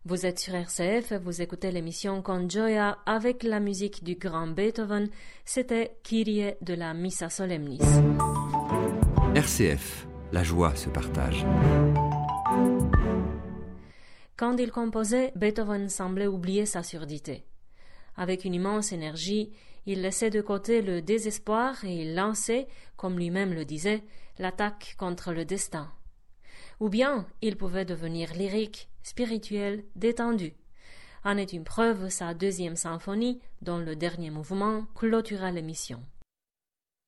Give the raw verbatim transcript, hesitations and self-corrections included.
Vous êtes sur R C F, vous écoutez l'émission Con Gioia avec la musique du grand Beethoven. C'était Kyrie de la Missa Solemnis. R C F, la joie se partage. Quand il composait, Beethoven semblait oublier sa surdité. Avec une immense énergie, il laissait de côté le désespoir et il lançait, comme lui-même le disait, l'attaque contre le destin. Ou bien il pouvait devenir lyrique, spirituel, détendu. En est une preuve sa deuxième symphonie, dont le dernier mouvement clôtura l'émission.